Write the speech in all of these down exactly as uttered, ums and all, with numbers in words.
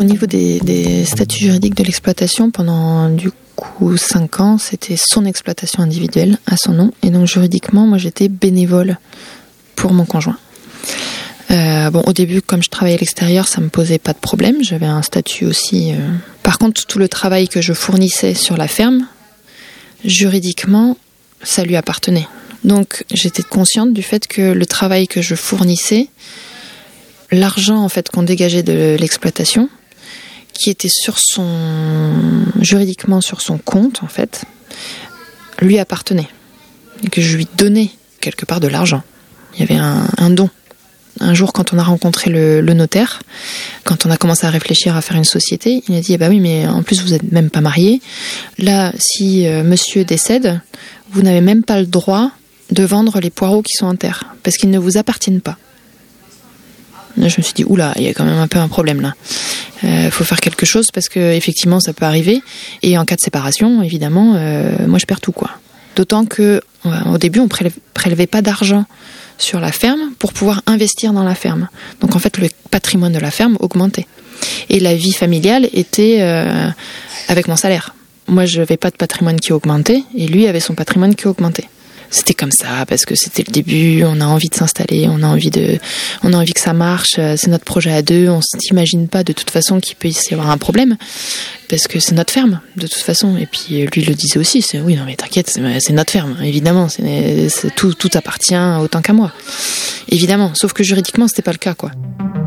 Au niveau des, des statuts juridiques de l'exploitation, pendant du coup cinq ans, c'était son exploitation individuelle à son nom. Et donc juridiquement, moi j'étais bénévole pour mon conjoint. Euh, bon, au début, comme je travaillais à l'extérieur, ça me posait pas de problème. J'avais un statut aussi. Euh... Par contre, tout le travail que je fournissais sur la ferme, juridiquement, ça lui appartenait. Donc j'étais consciente du fait que le travail que je fournissais, l'argent en fait qu'on dégageait de l'exploitation, qui était sur son juridiquement sur son compte en fait, lui appartenait et que je lui donnais quelque part de l'argent. Il y avait un, un don. Un jour, quand on a rencontré le, le notaire, quand on a commencé à réfléchir à faire une société, il a dit eh ben oui, mais en plus vous n'êtes même pas mariés. Là, si euh, monsieur décède, vous n'avez même pas le droit de vendre les poireaux qui sont en terre, parce qu'ils ne vous appartiennent pas. Là, je me suis dit, oula, il y a quand même un peu un problème là. Il euh, faut faire quelque chose, parce que effectivement, ça peut arriver. Et en cas de séparation, évidemment, euh, moi je perds tout, quoi. D'autant que euh, au début, on prélève, prélevait pas d'argent sur la ferme pour pouvoir investir dans la ferme. Donc en fait, le patrimoine de la ferme augmentait. Et la vie familiale était euh, avec mon salaire. Moi, je n'avais pas de patrimoine qui augmentait, et lui avait son patrimoine qui augmentait. C'était comme ça, parce que c'était le début, on a envie de s'installer, on a envie de, on a envie que ça marche, c'est notre projet à deux, on ne s'imagine pas de toute façon qu'il peut y avoir un problème, parce que c'est notre ferme, de toute façon. Et puis lui le disait aussi, c'est oui, non mais t'inquiète, c'est, c'est notre ferme, évidemment, c'est, c'est, tout, tout appartient autant qu'à moi. Évidemment, sauf que juridiquement, c'était pas le cas, quoi.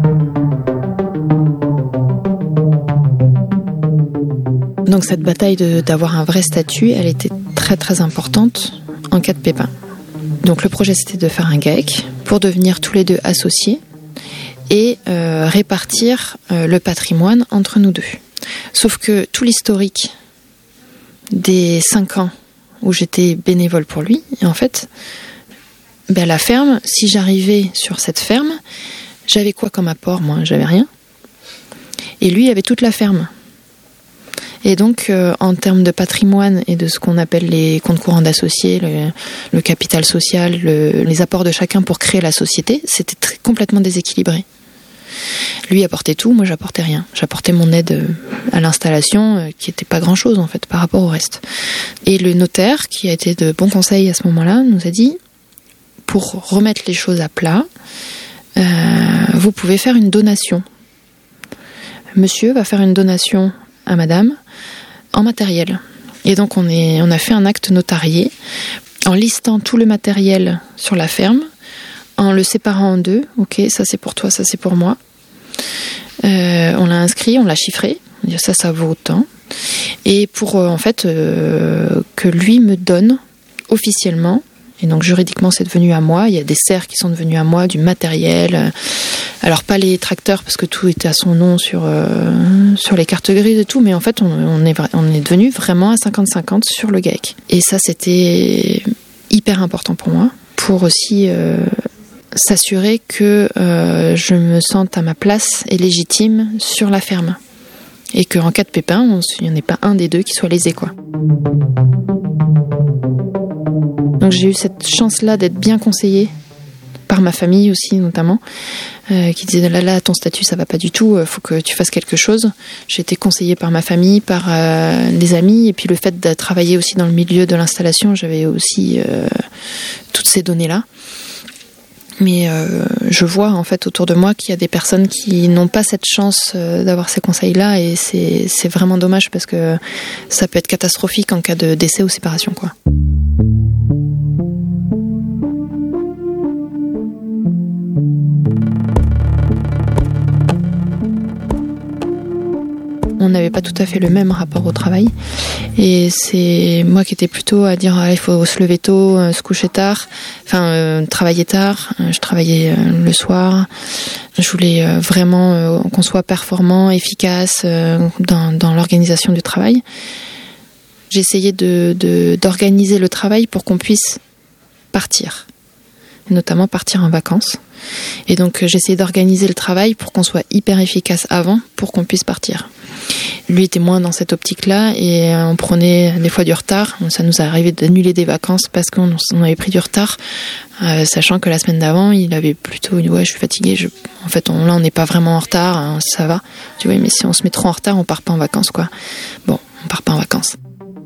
Donc cette bataille de, d'avoir un vrai statut, elle était très très importante en cas de pépin. Donc le projet, c'était de faire un GAEC pour devenir tous les deux associés et euh, répartir euh, le patrimoine entre nous deux. Sauf que tout l'historique des cinq ans où j'étais bénévole pour lui, et en fait, ben, la ferme, si j'arrivais sur cette ferme, j'avais quoi comme apport? Moi, j'avais rien. Et lui avait toute la ferme. Et donc, euh, en termes de patrimoine et de ce qu'on appelle les comptes courants d'associés, le, le capital social, le, les apports de chacun pour créer la société, c'était très, complètement déséquilibré. Lui apportait tout, moi j'apportais rien. J'apportais mon aide à l'installation, euh, qui n'était pas grand-chose en fait par rapport au reste. Et le notaire, qui a été de bons conseils à ce moment-là, nous a dit, pour remettre les choses à plat, euh, vous pouvez faire une donation. Monsieur va faire une donation à madame en matériel. Et donc on, est, on a fait un acte notarié en listant tout le matériel sur la ferme, en le séparant en deux. Ok, ça c'est pour toi, ça c'est pour moi. Euh, on l'a inscrit, on l'a chiffré. On dit ça, ça vaut autant. Et pour euh, en fait euh, que lui me donne officiellement, et donc juridiquement c'est devenu à moi, il y a des serres qui sont devenues à moi, du matériel. Alors pas les tracteurs parce que tout était à son nom sur, euh, sur les cartes grises et tout, mais en fait on, on, est, on est devenu vraiment à cinquante cinquante sur le GAEC. Et ça c'était hyper important pour moi, pour aussi euh, s'assurer que euh, je me sente à ma place et légitime sur la ferme. Et qu'en cas de pépin, il n'y en ait pas un des deux qui soit lésé, quoi. Donc j'ai eu cette chance-là d'être bien conseillée par ma famille aussi notamment, euh, qui disait là là ton statut ça va pas du tout, faut que tu fasses quelque chose. J'ai été conseillée par ma famille, par euh, des amis, et puis le fait de travailler aussi dans le milieu de l'installation, j'avais aussi euh, toutes ces données-là. Mais euh, je vois en fait autour de moi qu'il y a des personnes qui n'ont pas cette chance euh, d'avoir ces conseils-là, et c'est, c'est vraiment dommage parce que ça peut être catastrophique en cas de décès ou séparation, quoi. On n'avait pas tout à fait le même rapport au travail, et c'est moi qui étais plutôt à dire ah, il faut se lever tôt, se coucher tard, enfin euh, travailler tard. Je travaillais euh, le soir. Je voulais euh, vraiment euh, qu'on soit performant, efficace euh, dans, dans l'organisation du travail. J'essayais de, de, d'organiser le travail pour qu'on puisse partir, notamment partir en vacances. Et donc j'essayais d'organiser le travail pour qu'on soit hyper efficace avant, pour qu'on puisse partir. Lui était moins dans cette optique-là et on prenait des fois du retard. Ça nous est arrivé d'annuler des vacances parce qu'on on avait pris du retard, euh, sachant que la semaine d'avant, il avait plutôt dit « ouais, je suis fatigué, je... en fait, on, là, on n'est pas vraiment en retard, hein, ça va. » Tu vois, mais si on se met trop en retard, on part pas en vacances, quoi. Bon, on part pas en vacances.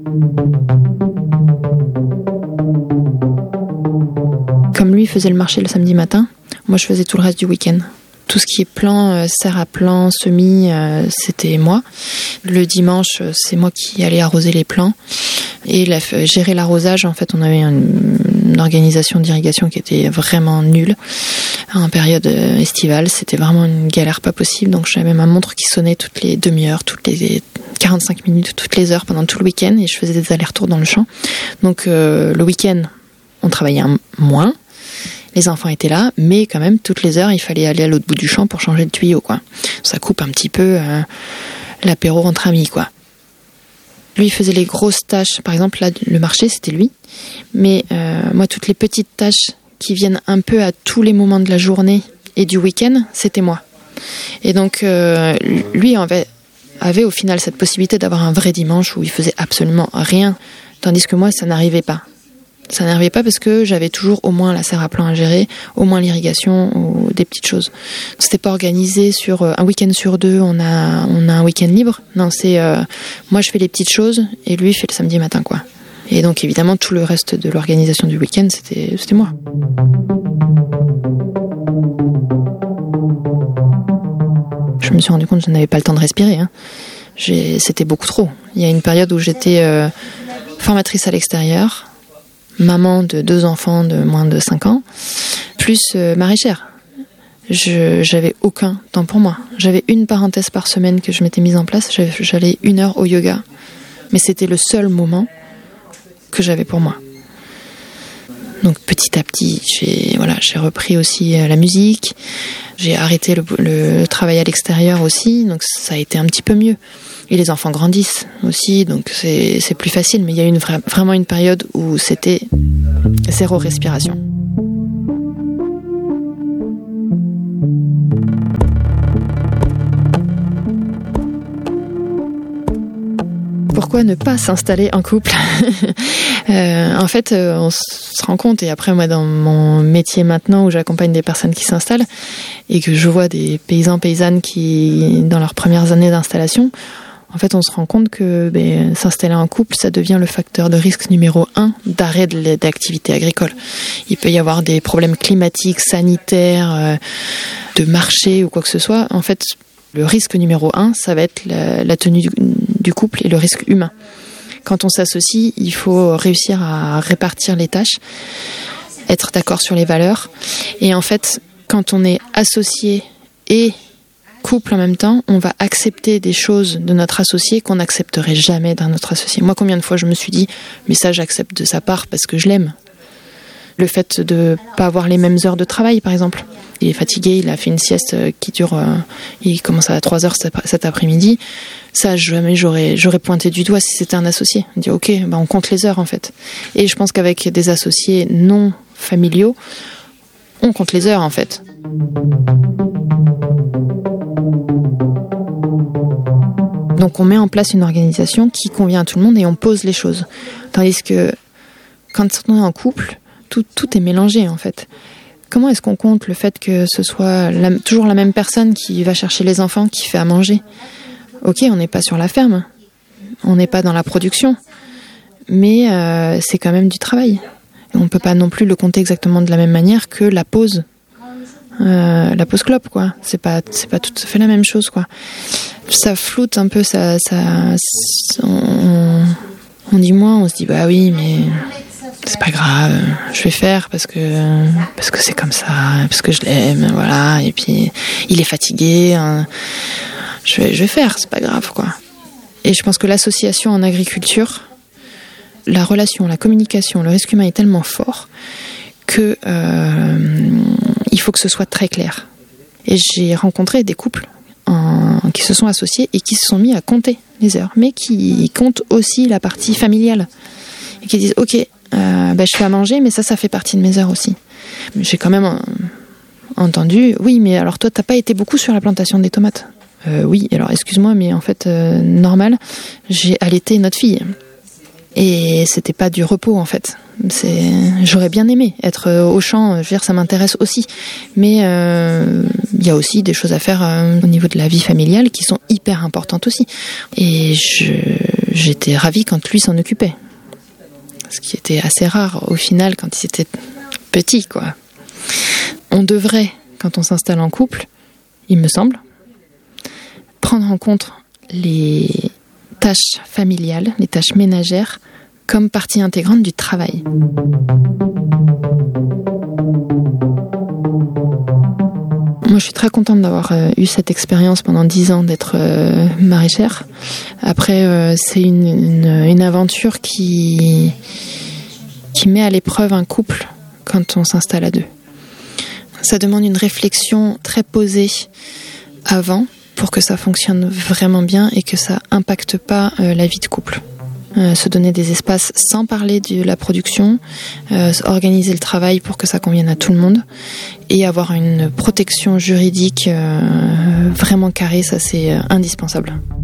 Comme lui faisait le marché le samedi matin, moi je faisais tout le reste du week-end. Tout ce qui est plan, euh, serre à plan, semis, euh, c'était moi. Le dimanche, c'est moi qui allais arroser les plants. Et la, euh, gérer l'arrosage, en fait, on avait une, une organisation d'irrigation qui était vraiment nulle. En période euh, estivale, c'était vraiment une galère pas possible. Donc j'avais ma montre qui sonnait toutes les demi-heures, toutes les quarante-cinq minutes, toutes les heures pendant tout le week-end. Et je faisais des allers-retours dans le champ. Donc euh, le week-end, on travaillait un, moins. Les enfants étaient là, mais quand même, toutes les heures, il fallait aller à l'autre bout du champ pour changer le tuyau, quoi. Ça coupe un petit peu euh, l'apéro entre amis, quoi. Lui, il faisait les grosses tâches. Par exemple, là, le marché, c'était lui. Mais euh, moi, toutes les petites tâches qui viennent un peu à tous les moments de la journée et du week-end, c'était moi. Et donc, euh, lui avait, avait au final cette possibilité d'avoir un vrai dimanche où il faisait absolument rien, tandis que moi, ça n'arrivait pas. Ça n'arrivait pas parce que j'avais toujours au moins la serre à plan à gérer, au moins l'irrigation ou des petites choses. C'était pas organisé sur un week-end sur deux, on a on a un week-end libre. Non, c'est euh, moi je fais les petites choses et lui fait le samedi matin, quoi. Et donc évidemment tout le reste de l'organisation du week-end c'était c'était moi. Je me suis rendu compte que je n'avais pas le temps de respirer. Hein. J'ai, c'était beaucoup trop. Il y a une période où j'étais euh, formatrice à l'extérieur, maman de deux enfants de moins de cinq ans, plus euh, maraîchère. Je, j'avais aucun temps pour moi. J'avais une parenthèse par semaine que je m'étais mise en place. J'avais, j'allais une heure au yoga. Mais c'était le seul moment que j'avais pour moi. Donc petit à petit, j'ai, voilà, j'ai repris aussi la musique. J'ai arrêté le, le travail à l'extérieur aussi. Donc ça a été un petit peu mieux. Et les enfants grandissent aussi, donc c'est, c'est plus facile. Mais il y a eu une, vraiment une période où c'était zéro respiration. Pourquoi ne pas s'installer en couple ? euh, En fait, euh, on se rend compte, et après moi dans mon métier maintenant où j'accompagne des personnes qui s'installent et que je vois des paysans, paysannes qui, dans leurs premières années d'installation, en fait, on se rend compte que ben, s'installer en couple, ça devient le facteur de risque numéro un d'arrêt de l'activité agricole. Il peut y avoir des problèmes climatiques, sanitaires, euh, de marché ou quoi que ce soit. En fait, le risque numéro un, ça va être la, la tenue du, du couple et le risque humain. Quand on s'associe, il faut réussir à répartir les tâches, être d'accord sur les valeurs. Et en fait, quand on est associé et couple en même temps, on va accepter des choses de notre associé qu'on n'accepterait jamais d'un autre associé. Moi, combien de fois je me suis dit, mais ça, j'accepte de sa part parce que je l'aime. Le fait de pas avoir les mêmes heures de travail, par exemple. Il est fatigué, il a fait une sieste qui dure, euh, il commence à trois heures cet après-midi. Ça, jamais j'aurais, j'aurais pointé du doigt si c'était un associé. On dit, ok, bah on compte les heures, en fait. Et je pense qu'avec des associés non familiaux, on compte les heures, en fait. Donc on met en place une organisation qui convient à tout le monde et on pose les choses. Tandis que quand on est en couple, tout, tout est mélangé, en fait. Comment est-ce qu'on compte le fait que ce soit la, toujours la même personne qui va chercher les enfants, qui fait à manger ? Ok, on n'est pas sur la ferme, on n'est pas dans la production, mais euh, c'est quand même du travail. Et on ne peut pas non plus le compter exactement de la même manière que la pause, euh, la pause clope, quoi. C'est pas, c'est pas tout à fait la même chose, quoi. Ça floute un peu, ça, ça, on, on dit moins, on se dit bah oui, mais c'est pas grave, je vais faire parce que parce que c'est comme ça, parce que je l'aime, voilà. Et puis il est fatigué, hein, je vais je vais faire, c'est pas grave, quoi. Et je pense que l'association en agriculture, la relation, la communication, le risque humain est tellement fort que euh, il faut que ce soit très clair. Et j'ai rencontré des couples en, qui se sont associés et qui se sont mis à compter les heures, mais qui comptent aussi la partie familiale et qui disent ok, euh, ben je fais à manger, mais ça, ça fait partie de mes heures aussi. J'ai quand même euh, entendu oui, mais alors toi, t'as pas été beaucoup sur la plantation des tomates. euh, oui, alors excuse-moi, mais en fait, euh, normal, j'ai allaité notre fille. Et c'était pas du repos, en fait. C'est... J'aurais bien aimé être au champ, je veux dire, ça m'intéresse aussi. Mais il euh, y a aussi des choses à faire euh, au niveau de la vie familiale qui sont hyper importantes aussi. Et je... j'étais ravie quand lui s'en occupait. Ce qui était assez rare, au final, quand il était petit, quoi. On devrait, quand on s'installe en couple, il me semble, prendre en compte les tâches familiales, les tâches ménagères, comme partie intégrante du travail. Moi, je suis très contente d'avoir euh, eu cette expérience pendant dix ans d'être euh, maraîchère. Après, euh, c'est une, une, une aventure qui, qui met à l'épreuve un couple quand on s'installe à deux. Ça demande une réflexion très posée avant pour que ça fonctionne vraiment bien et que ça impacte pas euh, la vie de couple. Euh, se donner des espaces sans parler de la production, euh, organiser le travail pour que ça convienne à tout le monde et avoir une protection juridique euh, vraiment carrée, ça c'est euh, indispensable.